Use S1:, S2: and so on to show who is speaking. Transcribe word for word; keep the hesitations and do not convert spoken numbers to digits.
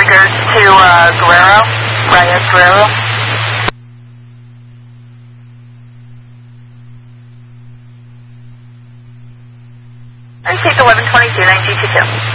S1: Rikers to uh, Guerrero, Reyes Guerrero. Received eleven twenty-two, nine two two two.